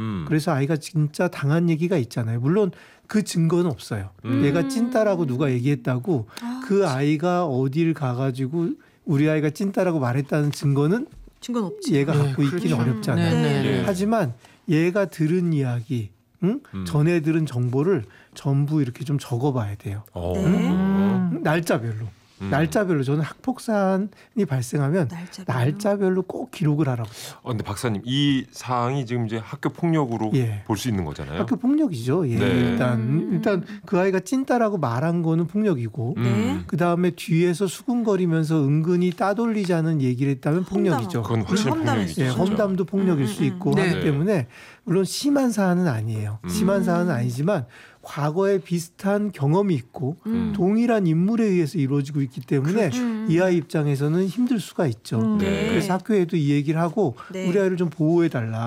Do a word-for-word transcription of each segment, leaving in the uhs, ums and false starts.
음. 그래서 아이가 진짜 당한 얘기가 있잖아요. 물론 그 증거는 없어요. 음. 얘가 찐따라고 누가 얘기했다고 아, 그 아이가 어디를 가가지고 우리 아이가 찐따라고 말했다는 증거는 증거는 없지. 얘가 네, 갖고 있기는 그렇죠. 어렵잖아요. 네. 네. 하지만 얘가 들은 이야기, 응? 음. 전에 들은 정보를 전부 이렇게 좀 적어봐야 돼요. 어. 네. 음. 날짜별로. 음. 날짜별로 저는 학폭 사안이 발생하면 날짜별로. 날짜별로 꼭 기록을 하라고 해요. 어, 근데 박사님 이 사항이 지금 이제 학교 폭력으로 예. 볼 수 있는 거잖아요. 학교 폭력이죠. 예. 네. 일단 음. 일단 그 아이가 찐따라고 말한 거는 폭력이고 음. 그 다음에 뒤에서 수군거리면서 은근히 따돌리자는 얘기를 했다면 폭력이죠. 그건 확실히 험담이죠. 폭력이죠. 예, 진짜. 험담도 폭력일 음, 수 음, 있고 음. 하기 네. 때문에 물론 심한 사안은 아니에요. 음. 심한 사안은 아니지만 과거에 비슷한 경험이 있고 음. 동일한 인물에 의해서 이루어지고 있기 때문에 음. 이 아이 입장에서는 힘들 수가 있죠. 음. 네. 그래서 학교에도 이 얘기를 하고 네. 우리 아이를 좀 보호해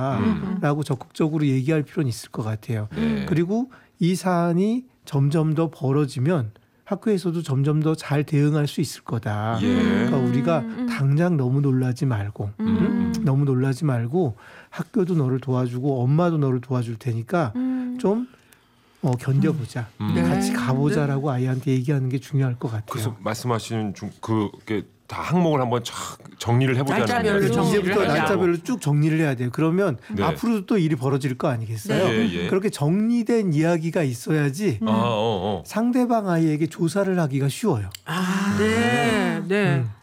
달라라고 음. 적극적으로 얘기할 필요는 있을 것 같아요. 네. 그리고 이 사안이 점점 더 벌어지면 학교에서도 점점 더 잘 대응할 수 있을 거다. 예. 그러니까 우리가 음. 당장 너무 놀라지 말고 음. 응? 너무 놀라지 말고 학교도 너를 도와주고 엄마도 너를 도와줄 테니까 음. 좀 어, 견뎌보자. 음. 네. 같이 가보자라고 아이한테 얘기하는 게 중요할 것 같아요. 그래서 말씀하시는 중 그게 다 항목을 한번 착 정리를 해보자는 날짜별로 거죠. 정리를 이제부터 하자. 날짜별로 쭉 정리를 해야 돼요. 그러면 네. 앞으로도 또 일이 벌어질 거 아니겠어요? 예, 예. 그렇게 정리된 이야기가 있어야지 아, 어, 어. 상대방 아이에게 조사를 하기가 쉬워요. 아, 네, 네. 음.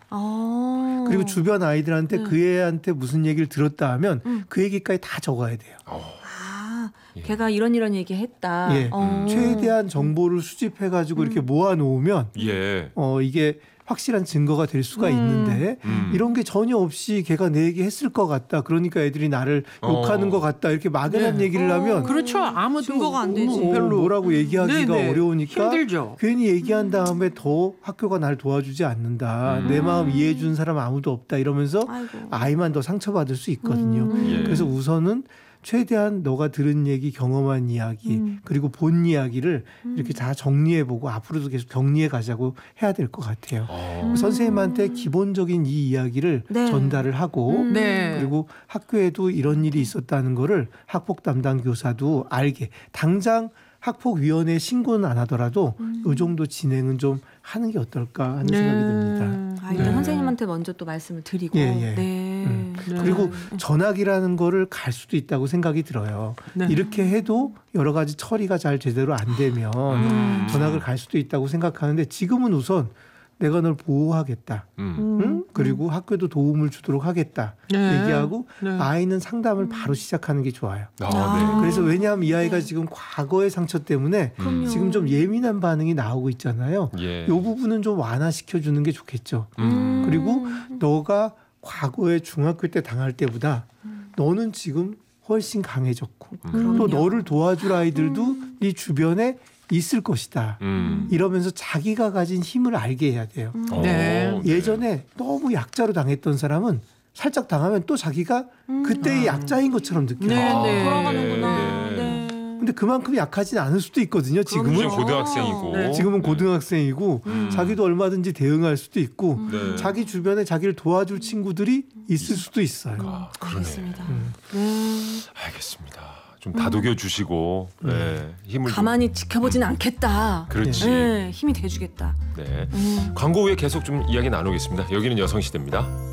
어. 그리고 주변 아이들한테 네. 그 애한테 무슨 얘기를 들었다 하면 음. 그 얘기까지 다 적어야 돼요. 어. 아, 예. 걔가 이런 이런 얘기 했다. 예. 어. 최대한 정보를 수집해가지고 이렇게 모아놓으면 예. 어, 이게 확실한 증거가 될 수가 음. 있는데 음. 이런 게 전혀 없이 걔가 내 얘기 했을 것 같다. 그러니까 애들이 나를 어. 욕하는 것 같다. 이렇게 막연한 네. 얘기를 어. 하면 그렇죠. 아무도 증거가 안 되지. 뭐 어, 별로 뭐라고 얘기하기가 네, 네. 어려우니까 힘들죠. 괜히 얘기한 다음에 더 학교가 날 도와주지 않는다. 음. 내 마음 이해해 준 사람 아무도 없다. 이러면서 아이고. 아이만 더 상처받을 수 있거든요. 음. 예. 그래서 우선은 최대한 너가 들은 얘기, 경험한 이야기, 음. 그리고 본 이야기를 이렇게 다 정리해보고 앞으로도 계속 정리해 가자고 해야 될 것 같아요. 어. 선생님한테 기본적인 이 이야기를 네. 전달을 하고 음. 네. 그리고 학교에도 이런 일이 있었다는 거를 학폭 담당 교사도 알게 당장 학폭위원회에 신고는 안 하더라도 음. 이 정도 진행은 좀 하는 게 어떨까 하는 네. 생각이 듭니다. 아, 일단 네. 선생님한테 먼저 또 말씀을 드리고. 예, 예. 네. 음. 네. 그리고 전학이라는 거를 갈 수도 있다고 생각이 들어요. 네. 이렇게 해도 여러 가지 처리가 잘 제대로 안 되면 음. 전학을 갈 수도 있다고 생각하는데 지금은 우선 내가 널 보호하겠다. 음. 응? 그리고 학교도 도움을 주도록 하겠다. 네. 얘기하고 네. 아이는 상담을 바로 시작하는 게 좋아요. 아, 아. 네. 그래서 왜냐하면 이 아이가 네. 지금 과거의 상처 때문에 음. 지금 좀 예민한 반응이 나오고 있잖아요. 예. 이 부분은 좀 완화시켜 주는 게 좋겠죠. 음. 그리고 너가 과거에 중학교 때 당할 때보다 너는 지금 훨씬 강해졌고 또 그럼요. 너를 도와줄 아이들도 네 주변에 있을 것이다. 음. 이러면서 자기가 가진 힘을 알게 해야 돼요. 어, 네. 예전에 너무 약자로 당했던 사람은 살짝 당하면 또 자기가 그때의 약자인 것처럼 느껴요. 네, 아, 네. 돌아가는구나. 네. 네. 근데 그만큼 약하진 않을 수도 있거든요. 지금은 지금 고등학생이고. 네. 지금은 고등학생이고 음. 자기도 얼마든지 대응할 수도 있고 네. 자기 주변에 자기를 도와줄 친구들이 있을 수도 있어요. 아, 그러네. 알겠습니다. 음. 네. 알겠습니다. 좀 다독여 주시고 네. 힘을 좀- 가만히 지켜보진 않겠다. 그렇지. 네, 힘이 돼주겠다. 네. 음. 광고 후에 계속 좀 이야기 나누겠습니다. 여기는 여성시대입니다.